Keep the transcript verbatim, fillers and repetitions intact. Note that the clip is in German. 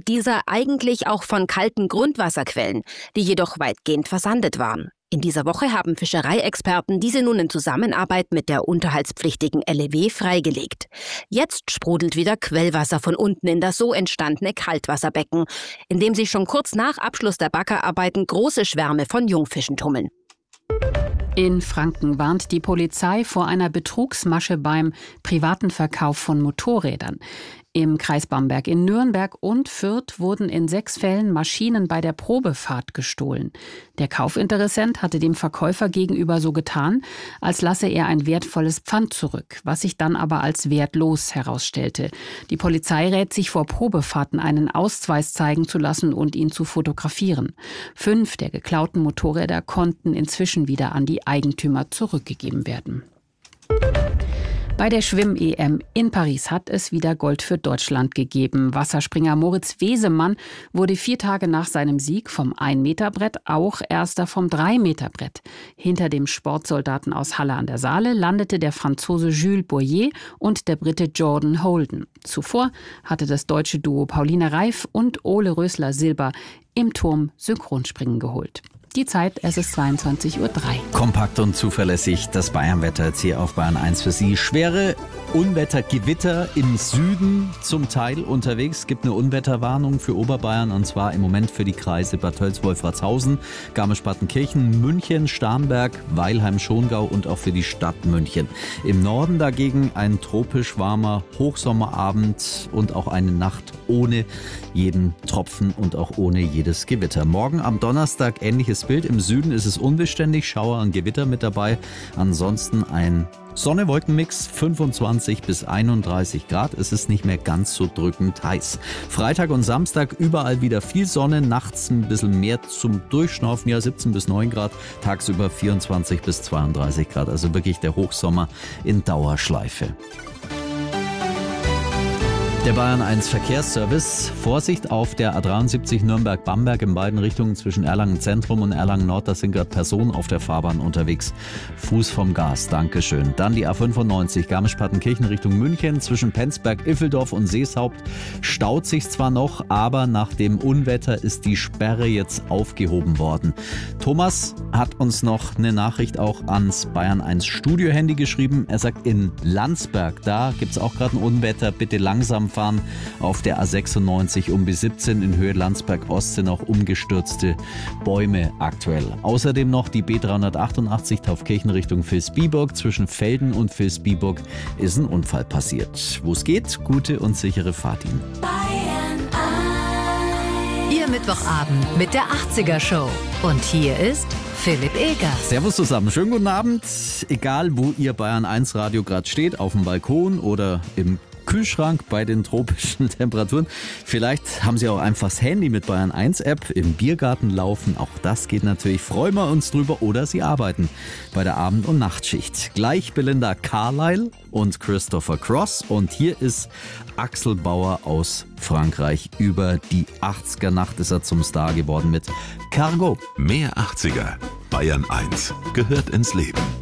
dieser eigentlich auch von kalten Grundwasserquellen, die jedoch weitgehend versandet waren. In dieser Woche haben Fischereiexperten diese nun in Zusammenarbeit mit der unterhaltspflichtigen L E W freigelegt. Jetzt sprudelt wieder Quellwasser von unten in das so entstandene Kaltwasserbecken, in dem sich schon kurz nach Abschluss der Baggerarbeiten große Schwärme von Jungfischen tummeln. In Franken warnt die Polizei vor einer Betrugsmasche beim privaten Verkauf von Motorrädern. Im Kreis Bamberg, in Nürnberg und Fürth wurden in sechs Fällen Maschinen bei der Probefahrt gestohlen. Der Kaufinteressent hatte dem Verkäufer gegenüber so getan, als lasse er ein wertvolles Pfand zurück, was sich dann aber als wertlos herausstellte. Die Polizei rät sich vor Probefahrten, einen Ausweis zeigen zu lassen und ihn zu fotografieren. Fünf der geklauten Motorräder konnten inzwischen wieder an die Eigentümer zurückgegeben werden. Bei der Schwimm-E M in Paris hat es wieder Gold für Deutschland gegeben. Wasserspringer Moritz Wesemann wurde vier Tage nach seinem Sieg vom ein-Meter-Brett auch Erster vom drei-Meter-Brett. Hinter dem Sportsoldaten aus Halle an der Saale landete der Franzose Jules Boyer und der Brite Jordan Holden. Zuvor hatte das deutsche Duo Pauline Reif und Ole Rösler Silber im Turm-Synchronspringen geholt. Die Zeit, es ist zweiundzwanzig Uhr drei. Kompakt und zuverlässig das Bayernwetter jetzt hier auf Bayern eins für Sie. Schwere Unwetter, Gewitter im Süden zum Teil unterwegs. Es gibt eine Unwetterwarnung für Oberbayern und zwar im Moment für die Kreise Bad Tölz-Wolfratshausen, Garmisch-Partenkirchen, München, Starnberg, Weilheim-Schongau und auch für die Stadt München. Im Norden dagegen ein tropisch warmer Hochsommerabend und auch eine Nacht ohne jeden Tropfen und auch ohne jedes Gewitter. Morgen am Donnerstag ähnliches Bild. Im Süden ist es unbeständig, Schauer und Gewitter mit dabei. Ansonsten ein Sonne-Wolken-Mix, fünfundzwanzig bis einunddreißig Grad. Es ist nicht mehr ganz so drückend heiß. Freitag und Samstag überall wieder viel Sonne, nachts ein bisschen mehr zum Durchschnaufen, ja siebzehn bis neun Grad, tagsüber vierundzwanzig bis zweiunddreißig Grad. Also wirklich der Hochsommer in Dauerschleife. Der Bayern eins Verkehrsservice. Vorsicht auf der A dreiundsiebzig Nürnberg-Bamberg in beiden Richtungen zwischen Erlangen Zentrum und Erlangen Nord. Da sind gerade Personen auf der Fahrbahn unterwegs. Fuß vom Gas, Dankeschön. Dann die A fünfundneunzig Garmisch-Partenkirchen Richtung München zwischen Penzberg, Iffeldorf und Seeshaupt. Staut sich zwar noch, aber nach dem Unwetter ist die Sperre jetzt aufgehoben worden. Thomas hat uns noch eine Nachricht auch ans Bayern eins Studio-Handy geschrieben. Er sagt, in Landsberg, da gibt es auch gerade ein Unwetter. Bitte langsam fahren. Auf der A sechsundneunzig um B siebzehn in Höhe Landsberg-Ost sind auch umgestürzte Bäume aktuell. Außerdem noch die B dreihundertachtundachtzig Taufkirchen Richtung Vilsbiburg. Zwischen Velden und Vilsbiburg ist ein Unfall passiert. Wo es geht, gute und sichere Fahrt Ihnen. Bayern eins. Ihr Mittwochabend mit der achtziger Show. Und hier ist Philipp Eger. Servus zusammen, schönen guten Abend. Egal, wo Ihr Bayern eins Radio gerade steht, auf dem Balkon oder im Kühlschrank bei den tropischen Temperaturen. Vielleicht haben Sie auch einfach das Handy mit Bayern eins App im Biergarten laufen. Auch das geht natürlich. Freuen wir uns drüber. Oder Sie arbeiten bei der Abend- und Nachtschicht. Gleich Belinda Carlisle und Christopher Cross. Und hier ist Axel Bauer aus Frankreich. Über die achtziger Nacht ist er zum Star geworden mit Cargo. Mehr achtziger. Bayern eins gehört ins Leben.